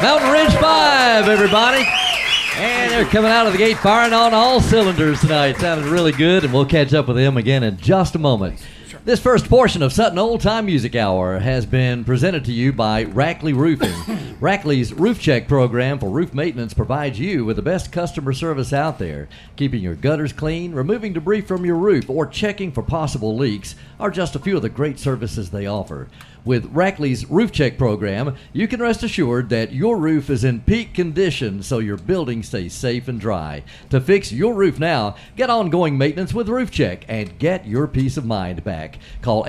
Mountain Ridge 5, everybody. And they're coming out of the gate firing on all cylinders tonight. Sounded really good, and we'll catch up with them again in just a moment. This first portion of Sutton Old Time Music Hour has been presented to you by Rackley Roofing. Rackley's Roof Check program for roof maintenance provides you with the best customer service out there. Keeping your gutters clean, removing debris from your roof, or checking for possible leaks are just a few of the great services they offer. With Rackley's Roof Check program, you can rest assured that your roof is in peak condition so your building stays safe and dry. To fix your roof now, get ongoing maintenance with Roof Check and get your peace of mind back. Call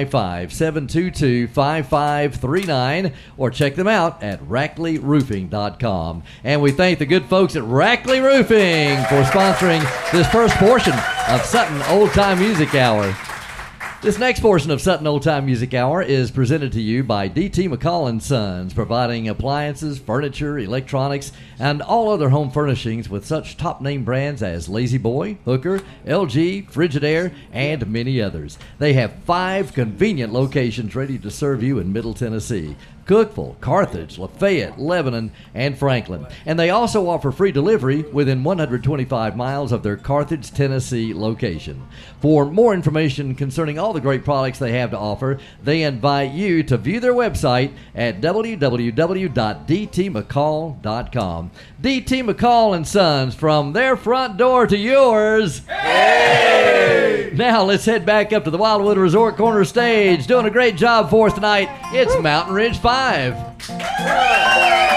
855-722-5539 or check them out at RackleyRoofing.com. And we thank the good folks at Rackley Roofing for sponsoring this first portion of Sutton Old Time Music Hour. This next portion of Sutton Old Time Music Hour is presented to you by D.T. McCall & Sons, providing appliances, furniture, electronics, and all other home furnishings with such top-name brands as Lazy Boy, Hooker, LG, Frigidaire, and many others. They have 5 convenient locations ready to serve you in Middle Tennessee: Cookeville, Carthage, Lafayette, Lebanon, and Franklin. And they also offer free delivery within 125 miles of their Carthage, Tennessee location. For more information concerning all the great products they have to offer, they invite you to view their website at www.dtmccall.com. D.T. McCall & Sons, from their front door to yours. Hey! Now let's head back up to the Wildwood Resort Corner stage. Doing a great job for us tonight, it's Mountain Ridge 5.